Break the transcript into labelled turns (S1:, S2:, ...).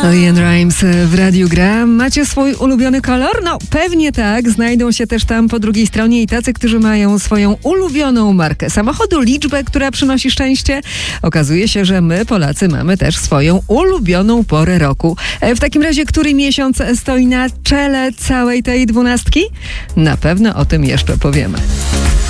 S1: Ian Rimes w Radiu Gra. Macie swój ulubiony kolor? No pewnie tak. Znajdą się też tam po drugiej stronie i tacy, którzy mają swoją ulubioną markę samochodu, liczbę, która przynosi szczęście. Okazuje się, że my, Polacy, mamy też swoją ulubioną porę roku. W takim razie, który miesiąc stoi na czele całej tej 12? Na pewno o tym jeszcze powiemy.